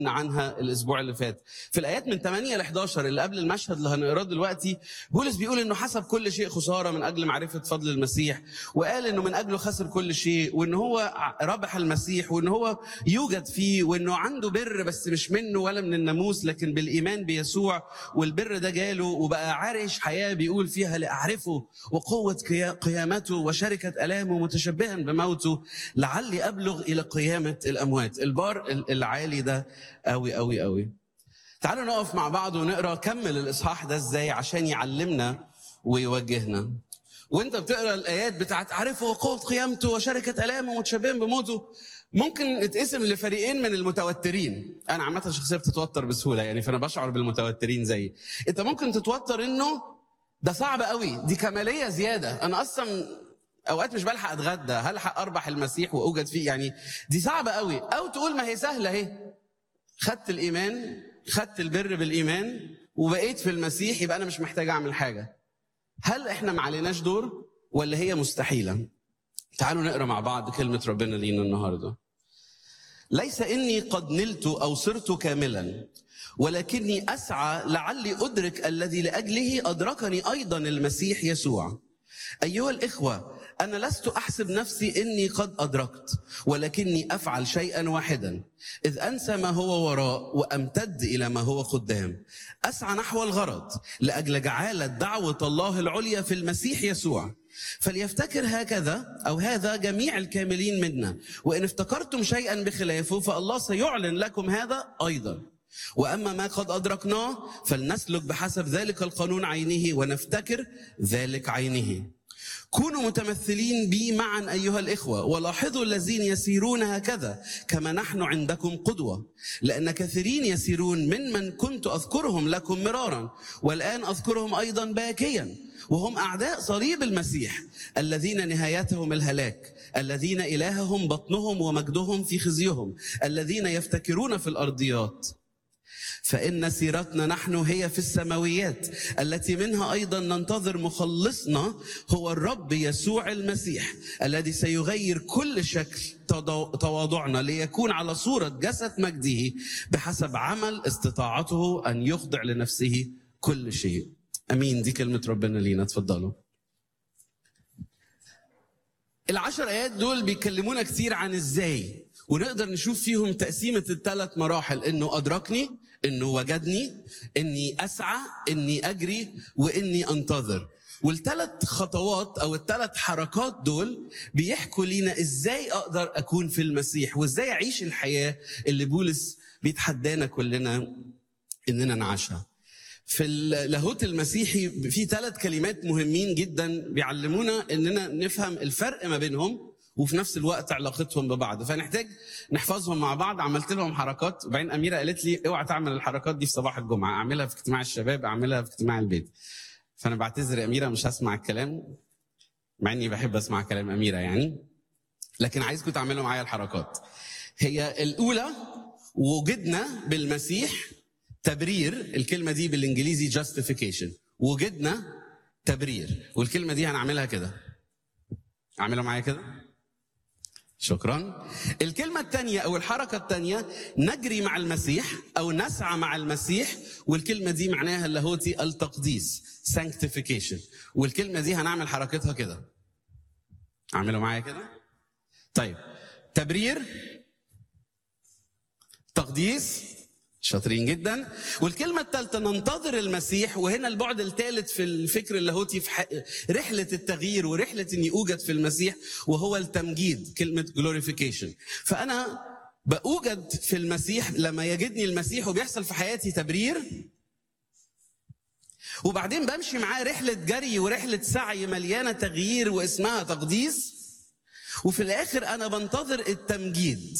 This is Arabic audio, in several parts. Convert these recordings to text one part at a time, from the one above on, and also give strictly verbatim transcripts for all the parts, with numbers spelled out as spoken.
عنها الاسبوع اللي فات. في الايات من ثمانية ل احداشر اللي قبل المشهد اللي هنقراه دلوقتي، بولس بيقول انه حسب كل شيء خساره من اجل معرفه فضل المسيح، وقال انه من اجله خسر كل شيء، وان هو ربح المسيح، وان هو يوجد فيه، وانه عنده بر بس مش منه ولا من الناموس لكن بالايمان بيسوع، والبر ده جاله وبقى عايش حياه بيقول فيها لاعرفه وقوه قيامته وشركه الامه متشبها بموته لعلي ابلغ الى قيامه الاموات. البار العالي ده قوي قوي قوي. تعالوا نقف مع بعض ونقرا كمل الاصحاح ده ازاي عشان يعلمنا ويوجهنا. وانت بتقرا الايات بتاعت عارفه قوه قيامته وشركه الامه متشبها بموته، ممكن نتقسم لفريقين من المتوترين. انا عامه شخصيه بتتوتر بسهوله يعني، فانا بشعر بالمتوترين زي انت. ممكن تتوتر انه ده صعب قوي، دي كماليه زياده، انا اصلا اوقات مش بلحق اتغدى، هلحق اربح المسيح واوجد فيه، يعني دي صعبه قوي. او تقول ما هي سهله اهي، خدت الايمان، خدت البر بالايمان وبقيت في المسيح، يبقى انا مش محتاج اعمل حاجه. هل احنا ما عليناش دور ولا هي مستحيله؟ تعالوا نقرا مع بعض كلمه ربنا لينا النهارده. ليس اني قد نلت او صرت كاملا، ولكني اسعى لعلي ادرك الذي لاجله ادركني ايضا المسيح يسوع. ايها الاخوه، أنا لست أحسب نفسي إني قد أدركت، ولكني أفعل شيئا واحدا، إذ أنسى ما هو وراء وأمتد إلى ما هو قدام، أسعى نحو الغرض لأجل جعالة دعوة الله العليا في المسيح يسوع. فليفتكر هكذا أو هذا جميع الكاملين منا، وإن افتكرتم شيئا بخلافه فالله سيعلن لكم هذا أيضا. وأما ما قد أدركناه فلنسلك بحسب ذلك القانون عينه ونفتكر ذلك عينه. كونوا متمثلين بي معا أيها الإخوة، ولاحظوا الذين يسيرون هكذا كما نحن عندكم قدوة، لأن كثيرين يسيرون من من كنت أذكرهم لكم مرارا، والآن أذكرهم أيضا باكيا، وهم أعداء صليب المسيح، الذين نهايتهم الهلاك، الذين إلههم بطنهم ومجدهم في خزيهم، الذين يفتكرون في الأرضيات. فإن سيرتنا نحن هي في السماويات، التي منها أيضا ننتظر مخلصنا هو الرب يسوع المسيح، الذي سيغير كل شكل تواضعنا ليكون على صورة جسد مجده بحسب عمل استطاعته أن يخضع لنفسه كل شيء. أمين. دي كلمة ربنا لينا. تفضلوا. العشر آيات دول بيكلمونا كتير عن إزاي، ونقدر نشوف فيهم تقسيمة الثلاث مراحل: إنه أدركني، إنه وجدني، إني أسعى، إني أجري، وإني أنتظر. والثلاث خطوات أو الثلاث حركات دول بيحكوا لينا إزاي أقدر أكون في المسيح، وإزاي أعيش الحياة اللي بولس بيتحدانا كلنا إننا نعيشها. في اللاهوت المسيحي في ثلاث كلمات مهمين جدا بيعلمونا إننا نفهم الفرق ما بينهم وفي نفس الوقت علاقتهم ببعض، فنحتاج نحفظهم مع بعض. عملت لهم حركات، وبعدين أميرة قالت لي اوعى تعمل الحركات دي في صباح الجمعة، اعملها في اجتماع الشباب، اعملها في اجتماع البيت. فأنا بعتذر يا أميرة، مش هسمع الكلام، مع إني بحب أسمع كلام أميرة يعني، لكن عايزكم تعملوا معايا الحركات. هي الأولى: وجدنا بالمسيح تبرير، الكلمة دي بالإنجليزي justification، وجدنا تبرير، والكلمة دي هنعملها كده. اعملوا معايا كده. شكرا. الكلمة الثانية أو الحركة الثانية: نجري مع المسيح أو نسعى مع المسيح، والكلمة دي معناها اللاهوتي التقديس sanctification، والكلمة دي هنعمل حركتها كده. اعملوا معايا كده. طيب، تبرير، تقديس، شاطرين جدا. والكلمة الثالثة ننتظر المسيح، وهنا البعد الثالث في الفكر اللاهوتي في رحلة التغيير ورحلة اني اوجد في المسيح، وهو التمجيد، كلمة glorification. فأنا بأوجد في المسيح لما يجدني المسيح، وبيحصل في حياتي تبرير، وبعدين بمشي معاه رحلة جري ورحلة سعي مليانة تغيير واسمها تقديس، وفي الآخر أنا بنتظر التمجيد.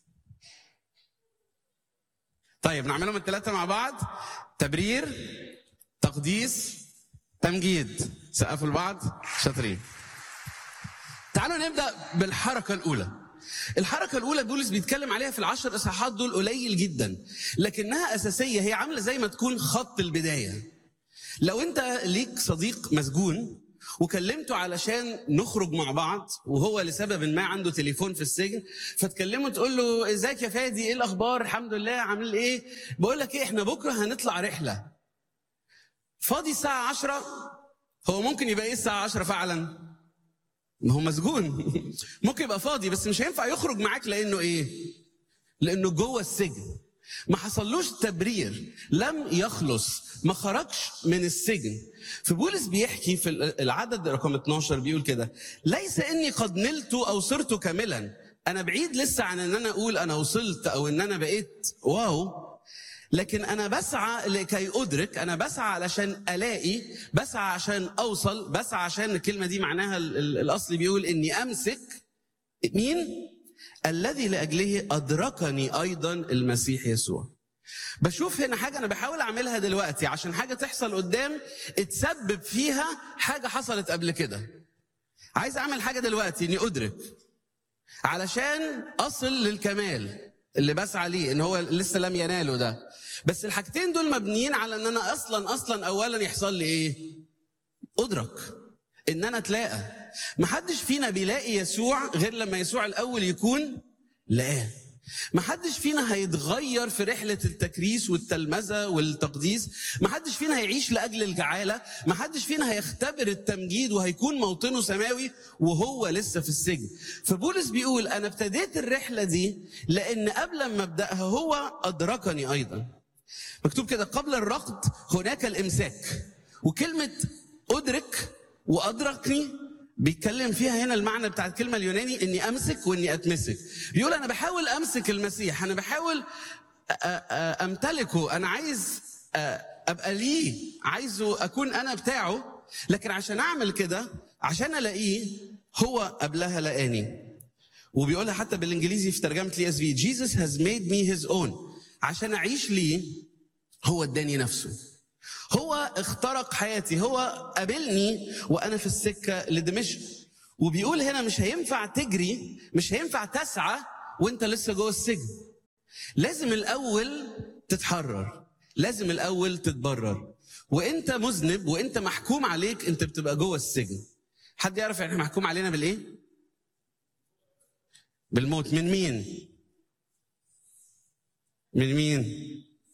طيب نعملهم الثلاثة مع بعض: تبرير، تقديس، تمجيد. سقفوا لبعض. شاطرين. تعالوا نبدأ بالحركة الأولى. الحركة الأولى بولس بيتكلم عليها في العشر إصحاحات دول قليل جدا، لكنها أساسية. هي عاملة زي ما تكون خط البداية. لو أنت ليك صديق مسجون وكلمته علشان نخرج مع بعض، وهو لسبب ما عنده تليفون في السجن، فتكلمه تقول له ازيك يا فادي، ايه الاخبار؟ الحمد لله، عامل ايه؟ بقول لك ايه، احنا بكره هنطلع رحله، فاضي الساعه عشرة؟ هو ممكن يبقى ايه الساعه عشرة فعلا؟ ما هو مسجون. ممكن يبقى فاضي بس مش هينفع يخرج معاك، لانه ايه؟ لانه جوه السجن، ما حصلوش تبرير، لم يخلص، ما خرجش من السجن. فبولس بيحكي في العدد رقم اتناشر بيقول كده: ليس اني قد نلت او صرت كاملا، انا بعيد لسه عن ان انا اقول انا وصلت او ان انا بقيت واو، لكن انا بسعى لكي ادرك، انا بسعى علشان الاقي، بسعى عشان اوصل، بسعى عشان الكلمه دي معناها الاصلي بيقول اني امسك مين؟ الذي لاجله ادركني ايضا المسيح يسوع. بشوف هنا حاجه انا بحاول اعملها دلوقتي عشان حاجه تحصل قدام اتسبب فيها حاجه حصلت قبل كده. عايز اعمل حاجه دلوقتي اني ادرك علشان اصل للكمال اللي بسعى ليه، ان هو لسه لم يناله ده. بس الحاجتين دول مبنيين على ان انا اصلا اصلا اولا يحصل لي ايه؟ ادرك، ان انا اتلاقى. محدش فينا بيلاقي يسوع غير لما يسوع الاول يكون لقاه. محدش فينا هيتغير في رحلة التكريس والتلمذة والتقديس. محدش فينا هيعيش لأجل الجعالة. محدش فينا هيختبر التمجيد وهيكون موطنه سماوي وهو لسه في السجن. فبولس بيقول أنا ابتديت الرحلة دي لأن قبل ما أبدأها هو أدركني أيضا. مكتوب كده: قبل الرقد هناك الإمساك. وكلمة أدرك وأدركني بيتكلم فيها هنا المعنى بتاع الكلمة اليوناني اني امسك واني اتمسك. بيقول انا بحاول امسك المسيح، انا بحاول امتلكه، انا عايز ابقى ليه، عايزه اكون انا بتاعه. لكن عشان اعمل كده، عشان الاقيه، هو قبلها لقاني. وبيقولها حتى بالانجليزي في ترجمة الاي اس في: Jesus has made me his own. عشان اعيش ليه هو اداني نفسه، هو اخترق حياتي، هو قابلني وأنا في السكة لدمشق. وبيقول هنا مش هينفع تجري، مش هينفع تسعى وانت لسه جوه السجن. لازم الأول تتحرر، لازم الأول تتبرر. وانت مذنب وانت محكوم عليك، انت بتبقى جوه السجن. حد يعرف احنا محكوم علينا بالايه؟ بالموت. من مين؟ من مين؟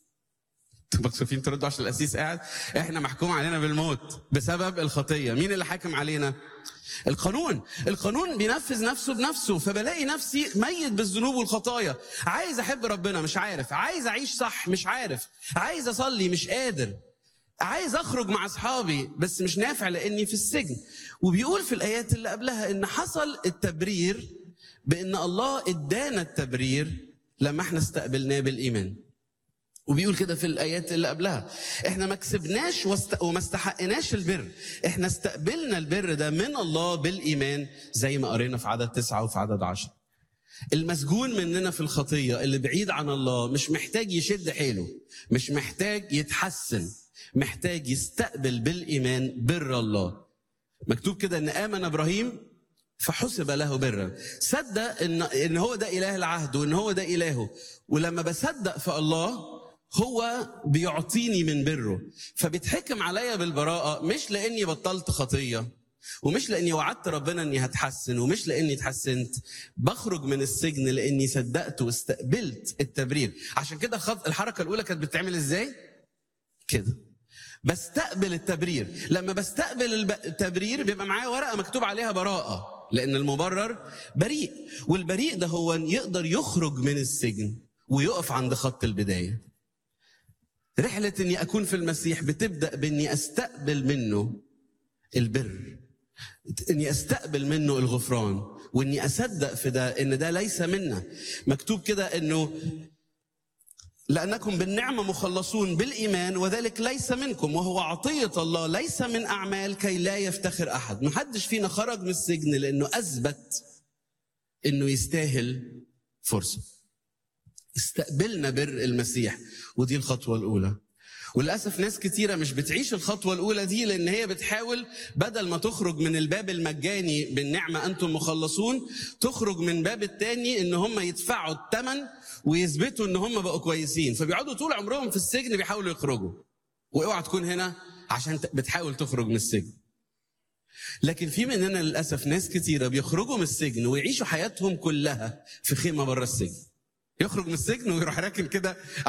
مكسوفين تردوا عشان القسيس قاعد. احنا محكوم علينا بالموت بسبب الخطيه. مين اللي حاكم علينا؟ القانون. القانون بينفذ نفسه بنفسه. فبلاقي نفسي ميت بالذنوب والخطايا، عايز احب ربنا مش عارف، عايز اعيش صح مش عارف، عايز اصلي مش قادر، عايز اخرج مع اصحابي بس مش نافع لاني في السجن. وبيقول في الايات اللي قبلها ان حصل التبرير، بان الله ادانا التبرير لما احنا استقبلناه بالايمان. وبيقول كده في الآيات اللي قبلها: احنا ما كسبناش وما استحقناش البر، احنا استقبلنا البر ده من الله بالإيمان، زي ما قرينا في عدد تسعة وفي عدد عشرة. المسجون مننا في الخطية اللي بعيد عن الله مش محتاج يشد حيله، مش محتاج يتحسن، محتاج يستقبل بالإيمان بر الله. مكتوب كده ان آمن إبراهيم فحسب له برا. صدق ان ان هو ده إله العهد وان هو ده إلهه. ولما بصدق في الله هو بيعطيني من بره، فبيتحكم عليا بالبراءة، مش لأني بطلت خطية، ومش لأني وعدت ربنا أني هتحسن، ومش لأني اتحسنت. بخرج من السجن لأني صدقت واستقبلت التبرير. عشان كده الحركة الأولى كانت بتعمل إزاي؟ كده بستقبل التبرير. لما بستقبل التبرير بيبقى معايا ورقة مكتوب عليها براءة، لأن المبرر بريء. والبريء ده هو يقدر يخرج من السجن ويقف عند خط البداية. رحلة إني أكون في المسيح بتبدأ بإني أستقبل منه البر، إني أستقبل منه الغفران، وإني أصدق في ده إن ده ليس منا. مكتوب كده إنه لأنكم بالنعمة مخلصون بالإيمان، وذلك ليس منكم وهو عطية الله ليس من أعمال كي لا يفتخر أحد. محدش فينا خرج من السجن لأنه أثبت إنه يستاهل فرصة. استقبلنا بر المسيح، ودي الخطوة الأولى. وللأسف ناس كتيرة مش بتعيش الخطوة الأولى دي، لأن هي بتحاول بدل ما تخرج من الباب المجاني بالنعمة أنتم مخلصون، تخرج من باب التاني إن هم يدفعوا الثمن ويثبتوا إن هم بقوا كويسين. فبيقعدوا طول عمرهم في السجن بيحاولوا يخرجوا. واوعى تكون هنا عشان بتحاول تخرج من السجن. لكن في مننا للاسف ناس كتيره بيخرجوا من السجن ويعيشوا حياتهم كلها في خيمه بره السجن. يخرج من السجن ويروح راكن كده